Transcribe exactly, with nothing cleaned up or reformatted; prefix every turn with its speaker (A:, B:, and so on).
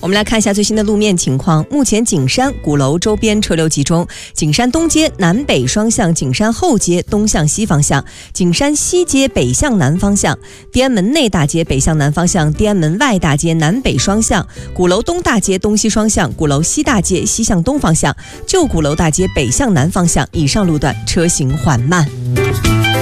A: 我们来看一下最新的路面情况。目前景山鼓楼周边车流集中，景山东街南北双向，景山后街东向西方向，景山西街北向南方向，地安门内大街北向南方向，地安门外大街南北双向，鼓楼东大街东西双向，鼓楼西大街西向东方向，旧鼓楼大街北向南方向，以上路段车行缓慢。